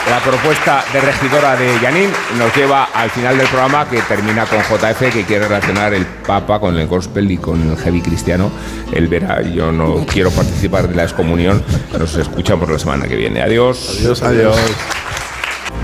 La propuesta de regidora de Janine nos lleva al final del programa, que termina con JF, que quiere relacionar el Papa con el gospel y con el heavy cristiano. Él verá, yo no quiero participar de la excomunión. Nos escuchamos la semana que viene. Adiós. Adiós.